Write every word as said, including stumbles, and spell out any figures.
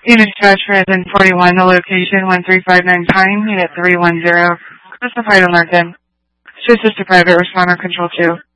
Unit dispatch for N forty-one, the location one three five nine Pine, Unit three one zero, Crystal Fight Alert. This is the private responder control two.